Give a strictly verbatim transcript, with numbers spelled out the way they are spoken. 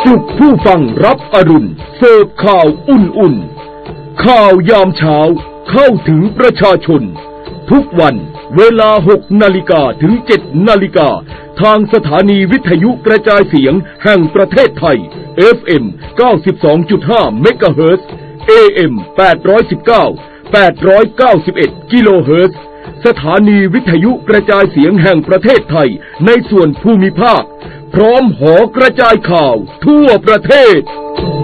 ปลุกผู้ฟังรับอรุณเสิร์ฟข่าวอุ่นๆข่าวยามเช้าเข้าถึงประชาชนทุกวันเวลาหกนาฬิกาถึงเจ็ดนาฬิกาทางสถานีวิทยุกระจายเสียงแห่งประเทศไทย เอฟ เอ็ม เก้าสิบสองจุดห้า เมกะเฮิรตซ์ เอ เอ็ม แปดร้อยสิบเก้า แปดร้อยเก้าสิบเอ็ด กิโลเฮิรตซ์สถานีวิทยุกระจายเสียงแห่งประเทศไทยในส่วนภูมิภาคพร้อมหอกระจายข่าวทั่วประเทศ